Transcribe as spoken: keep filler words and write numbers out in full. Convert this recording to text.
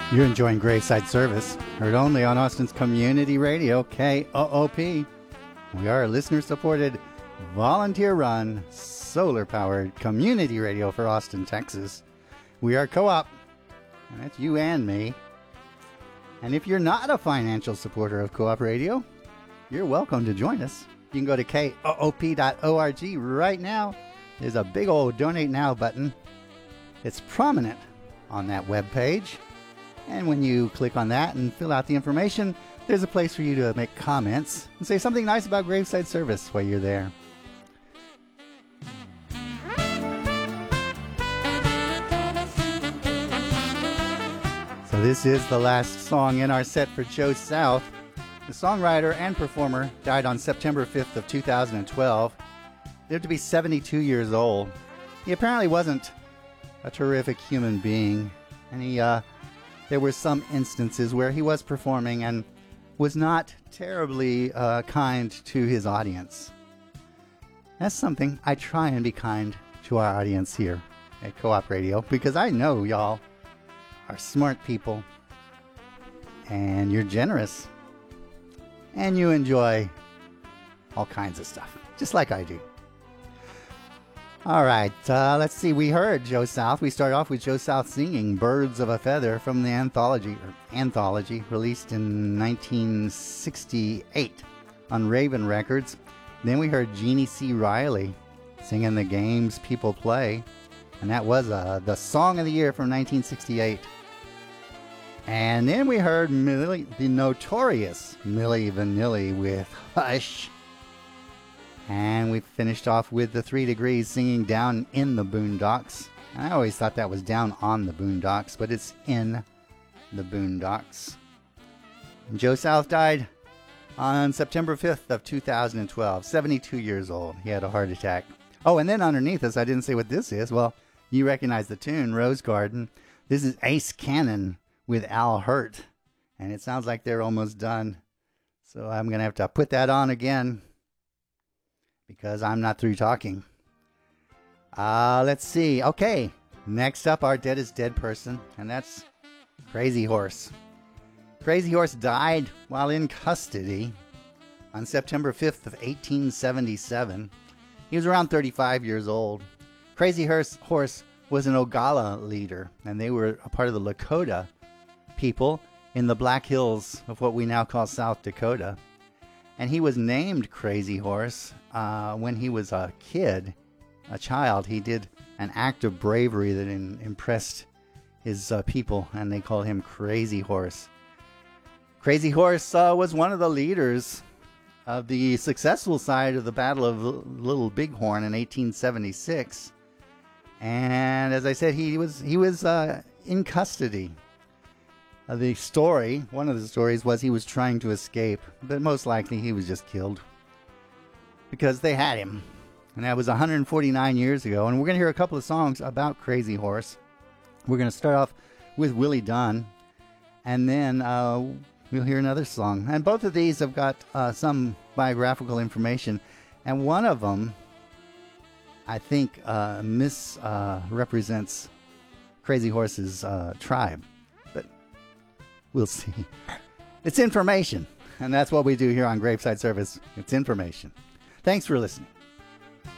You're enjoying Graveside Service, heard only on Austin's Community Radio, K O O P. We are a listener-supported, volunteer-run, solar-powered community radio for Austin, Texas. We are co-op, and that's you and me. And if you're not a financial supporter of Co-op Radio, you're welcome to join us. You can go to K O O P dot org right now. There's a big old Donate Now button. It's prominent on that webpage. And when you click on that and fill out the information, there's a place for you to make comments and say something nice about Graveside Service while you're there. So this is the last song in our set for Joe South. The songwriter and performer died on September fifth of two thousand twelve. He lived to be seventy-two years old. He apparently wasn't a terrific human being, and he uh there were some instances where he was performing and was not terribly uh, kind to his audience. That's something I try and be kind to our audience here at Co-op Radio, because I know y'all are smart people and you're generous and you enjoy all kinds of stuff, just like I do. All right, uh, let's see. We heard Joe South. We started off with Joe South singing Birds of a Feather from the anthology, or anthology released in nineteen sixty-eight on Raven Records. Then we heard Jeannie C. Riley singing The Games People Play, and that was uh, the Song of the Year from nineteen sixty-eight. And then we heard Millie, the notorious Milli Vanilli with Hush. And we finished off with the Three Degrees singing Down in the Boondocks. I always thought that was Down on the Boondocks, but it's In the Boondocks. And Joe South died on September fifth of two thousand twelve, seventy-two years old. He had a heart attack. Oh, and then underneath us, I didn't say what this is. Well, you recognize the tune, Rose Garden. This is Ace Cannon with Al Hurt, and it sounds like they're almost done. So I'm going to have to put that on again, because I'm not through talking. Uh, let's see. Okay, next up, our Dead is Dead person, and that's Crazy Horse. Crazy Horse died while in custody on September fifth of eighteen seventy-seven. He was around thirty-five years old. Crazy Horse was an Oglala leader, and they were a part of the Lakota people in the Black Hills of what we now call South Dakota. And he was named Crazy Horse uh, when he was a kid, a child. He did an act of bravery that in, impressed his uh, people, and they called him Crazy Horse. Crazy Horse uh, was one of the leaders of the successful side of the Battle of Little Bighorn in eighteen seventy-six. And as I said, he was he was uh, in custody. Uh, the story, one of the stories, was he was trying to escape, but most likely he was just killed because they had him. And that was one hundred forty-nine years ago. And we're going to hear a couple of songs about Crazy Horse. We're going to start off with Willie Dunn, and then uh, we'll hear another song. And both of these have got uh, some biographical information. And one of them, I think, uh, misrepresents uh, Crazy Horse's uh, tribe. We'll see. It's information, and that's what we do here on Graveside Service. It's information. Thanks for listening.